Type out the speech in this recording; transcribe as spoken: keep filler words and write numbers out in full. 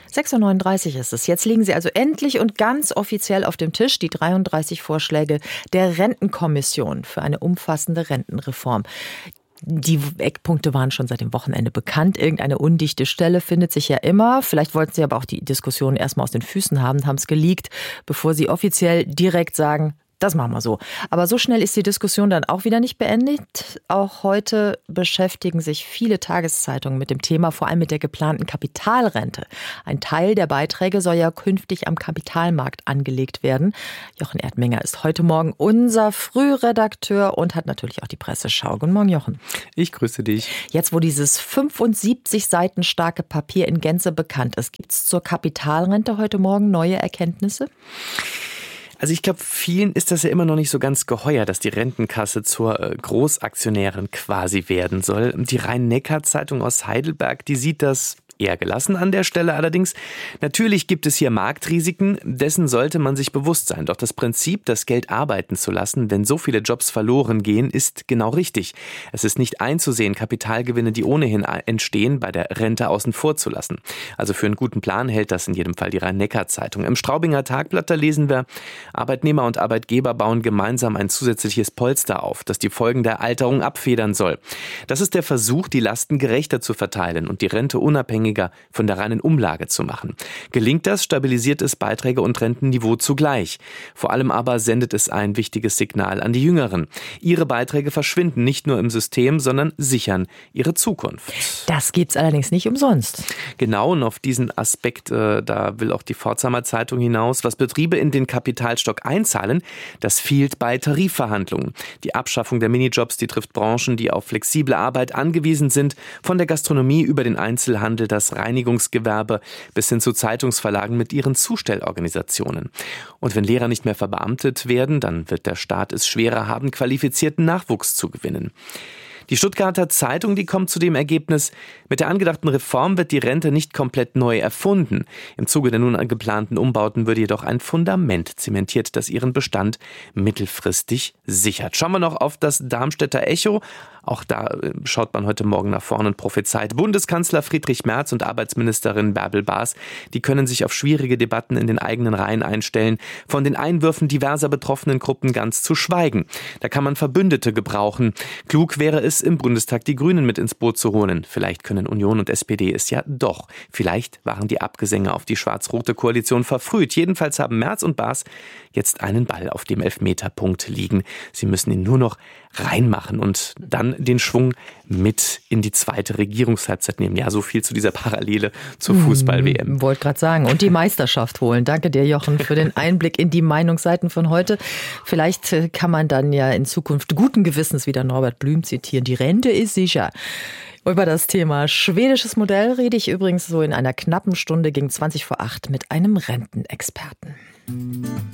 sechs Uhr neununddreißig ist es. Jetzt liegen sie also endlich und ganz offiziell auf dem Tisch, die dreiunddreißig Vorschläge der Rentenkommission für eine umfassende Rentenreform. Die Eckpunkte waren schon seit dem Wochenende bekannt. Irgendeine undichte Stelle findet sich ja immer. Vielleicht wollten sie aber auch die Diskussion erstmal aus den Füßen haben, haben es geleakt, bevor sie offiziell direkt sagen, das machen wir so. Aber so schnell ist die Diskussion dann auch wieder nicht beendet. Auch heute beschäftigen sich viele Tageszeitungen mit dem Thema, vor allem mit der geplanten Kapitalrente. Ein Teil der Beiträge soll ja künftig am Kapitalmarkt angelegt werden. Jochen Erdminger ist heute Morgen unser Frühredakteur und hat natürlich auch die Presseschau. Guten Morgen, Jochen. Ich grüße dich. Jetzt, wo dieses fünfundsiebzig Seiten starke Papier in Gänze bekannt ist, gibt es zur Kapitalrente heute Morgen neue Erkenntnisse? Also ich glaube, vielen ist das ja immer noch nicht so ganz geheuer, dass die Rentenkasse zur Großaktionärin quasi werden soll. Die Rhein-Neckar-Zeitung aus Heidelberg, die sieht das eher gelassen an der Stelle allerdings. Natürlich gibt es hier Marktrisiken, dessen sollte man sich bewusst sein. Doch das Prinzip, das Geld arbeiten zu lassen, wenn so viele Jobs verloren gehen, ist genau richtig. Es ist nicht einzusehen, Kapitalgewinne, die ohnehin entstehen, bei der Rente außen vor zu lassen. Also für einen guten Plan hält das in jedem Fall die Rhein-Neckar-Zeitung. Im Straubinger Tagblatt, da lesen wir, Arbeitnehmer und Arbeitgeber bauen gemeinsam ein zusätzliches Polster auf, das die Folgen der Alterung abfedern soll. Das ist der Versuch, die Lasten gerechter zu verteilen und die Rente unabhängig von der reinen Umlage zu machen. Gelingt das, stabilisiert es Beiträge und Rentenniveau zugleich. Vor allem aber sendet es ein wichtiges Signal an die Jüngeren. Ihre Beiträge verschwinden nicht nur im System, sondern sichern ihre Zukunft. Das gibt's allerdings nicht umsonst. Genau, und auf diesen Aspekt, äh, da will auch die Pforzheimer Zeitung hinaus. Was Betriebe in den Kapitalstock einzahlen, das fehlt bei Tarifverhandlungen. Die Abschaffung der Minijobs, die trifft Branchen, die auf flexible Arbeit angewiesen sind, von der Gastronomie über den Einzelhandel, das Reinigungsgewerbe bis hin zu Zeitungsverlagen mit ihren Zustellorganisationen. Und wenn Lehrer nicht mehr verbeamtet werden, dann wird der Staat es schwerer haben, qualifizierten Nachwuchs zu gewinnen. Die Stuttgarter Zeitung, die kommt zu dem Ergebnis, mit der angedachten Reform wird die Rente nicht komplett neu erfunden. Im Zuge der nun geplanten Umbauten würde jedoch ein Fundament zementiert, das ihren Bestand mittelfristig sichert. Schauen wir noch auf das Darmstädter Echo. Auch da schaut man heute Morgen nach vorne und prophezeit. Bundeskanzler Friedrich Merz und Arbeitsministerin Bärbel Baas, die können sich auf schwierige Debatten in den eigenen Reihen einstellen, von den Einwürfen diverser betroffenen Gruppen ganz zu schweigen. Da kann man Verbündete gebrauchen. Klug wäre es, im Bundestag die Grünen mit ins Boot zu holen. Vielleicht können Union und S P D es ja doch. Vielleicht waren die Abgesänge auf die schwarz-rote Koalition verfrüht. Jedenfalls haben Merz und Baas jetzt einen Ball auf dem Elfmeterpunkt liegen. Sie müssen ihn nur noch reinmachen und dann den Schwung mit in die zweite Regierungshalbzeit nehmen. Ja, so viel zu dieser Parallele zur Fußball-W M. Hm, wollte gerade sagen. Und die Meisterschaft holen. Danke dir, Jochen, für den Einblick in die Meinungsseiten von heute. Vielleicht kann man dann ja in Zukunft guten Gewissens wieder Norbert Blüm zitieren. Die Rente ist sicher. Über das Thema schwedisches Modell rede ich übrigens so in einer knappen Stunde gegen zwanzig vor acht mit einem Rentenexperten.